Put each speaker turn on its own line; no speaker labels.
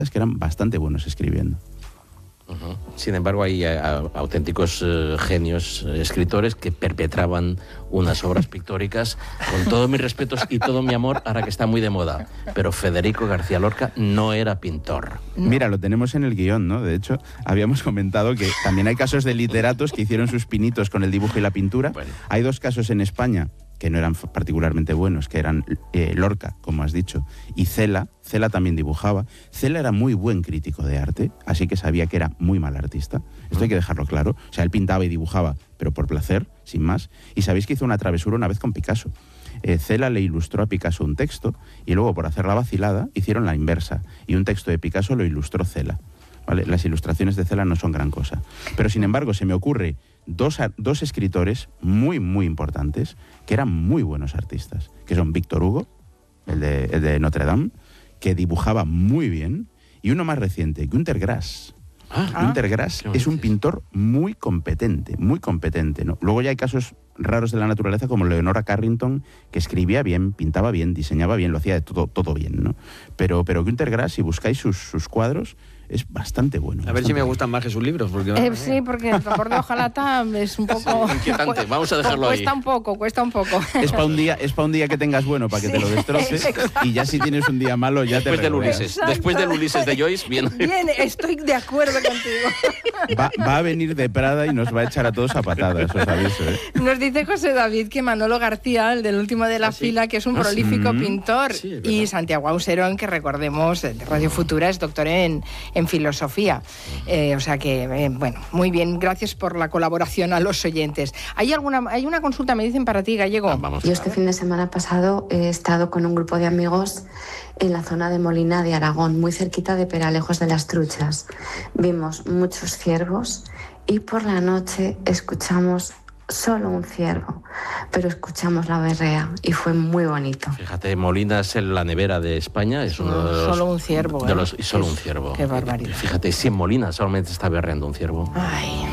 que eran bastante buenos escribiendo.
Sin embargo, hay auténticos genios escritores que perpetraban unas obras pictóricas con todos mis respetos y todo mi amor, ahora que está muy de moda. Pero Federico García Lorca no era pintor.
Mira, lo tenemos en el guión, ¿no? De hecho, habíamos comentado que también hay casos de literatos que hicieron sus pinitos con el dibujo y la pintura. Bueno. Hay 2 casos en España que no eran particularmente buenos, que eran Lorca, como has dicho, y Cela. Cela también dibujaba. Cela era muy buen crítico de arte, así que sabía que era muy mal artista. Esto hay que dejarlo claro. O sea, él pintaba y dibujaba, pero por placer, sin más. Y sabéis que hizo una travesura una vez con Picasso. Cela le ilustró a Picasso un texto y luego, por hacer la vacilada, hicieron la inversa. Y un texto de Picasso lo ilustró Cela. ¿Vale? Las ilustraciones de Cela no son gran cosa. Pero, sin embargo, se me ocurre dos escritores muy, muy importantes que eran muy buenos artistas, que son Víctor Hugo, el de Notre Dame, que dibujaba muy bien, y uno más reciente, Günter Grass. Günter Grass es un pintor muy competente, ¿no? Luego ya hay casos raros de la naturaleza como Leonora Carrington, que escribía bien, pintaba bien, diseñaba bien, lo hacía de todo bien, ¿no? Pero Günter Grass, si buscáis sus cuadros, es bastante bueno.
A ver si me gustan más que sus libros. Porque
sí, porque el Tambor de Hojalata es un poco...
Sí, inquietante, vamos a dejarlo ahí.
Cuesta un poco.
Es para un día que tengas bueno, para que te lo destroces, y ya si tienes un día malo, ya
después
te
del Ulises. Después del Ulises de Joyce, bien.
Bien, estoy de acuerdo contigo.
Va a venir de Prada y nos va a echar a todos a patadas, os aviso, ¿eh?
Nos dice José David que Manolo García, el del último de la fila, que es un prolífico pintor, y Santiago Auserón, que recordemos, de Radio Futura, es doctor en filosofía. O sea que, bueno, muy bien, gracias por la colaboración a los oyentes. ¿Hay una consulta, me dicen, para ti, Gallego?
Yo este fin de semana pasado he estado con un grupo de amigos en la zona de Molina de Aragón, muy cerquita de Peralejos de las Truchas. Vimos muchos ciervos y por la noche escuchamos solo un ciervo, pero escuchamos la berrea y fue muy bonito.
Fíjate, Molina es la nevera de España, es uno de los...
Solo un ciervo.
Y solo un ciervo.
Qué barbaridad.
Fíjate, si en Molina solamente está berreando un ciervo.
Ay...